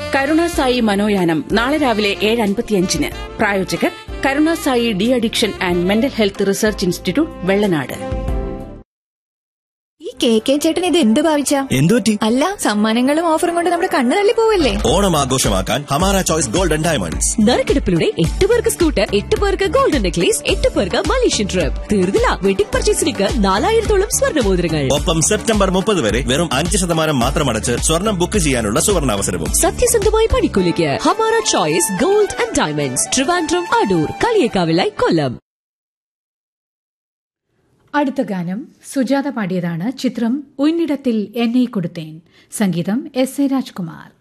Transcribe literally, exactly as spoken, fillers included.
കരുണാസായി മനോയാനം നാളെ രാവിലെ ഏഴ് അൻപത്തിയഞ്ചിന്. പ്രായോജകർ Karunasai de addiction and mental health research institute, Vellanad. ഈ കെ കെ ചേട്ടൻ ഇത് എന്ത് ഭാവിച്ച? എന്തുപറ്റി? അല്ല, സമ്മാനങ്ങളും ഓഫറും കൊണ്ട് നമ്മുടെ കണ്ണ് തള്ളി പോവല്ലേ? ഓണം ആഘോഷമാക്കാൻ ഹമാര ചോയ്സ് ഗോൾഡൻ ഡയമണ്ട്സ്. നറുക്കെടുപ്പിലൂടെ എട്ട് പേർക്ക് സ്കൂട്ടർ, എട്ട് പേർക്ക് ഗോൾഡൻ നെക്ലേസ്, എട്ട് പേർക്ക് മലേഷ്യൻ ട്രിപ്പ്. തീർന്നില്ല, വെഡിംഗ് പർച്ചേസിലേക്ക് നാലായിരത്തോളം സ്വർണ്ണമോതിരങ്ങൾ. ഒപ്പം സെപ്റ്റംബർ മുപ്പത് വരെ വെറും അഞ്ച് ശതമാനം മാത്രം അടച്ച് സ്വർണം ബുക്ക് ചെയ്യാനുള്ള സുവർണാവസരവും. സത്യസന്ധമായ പണിക്കൂലിക്ക് Hamara choice gold and diamonds, Trivandrum, Adoor, കളിയേക്കാവിലായി, കൊല്ലം. അടുത്ത ഗാനം സുജാത പാടിയതാണ്. ചിത്രം ഉന്നിടത്തിൽ എന്നെ കൊടുത്തേൻ. സംഗീതം എസ് എ രാജ്കുമാർ.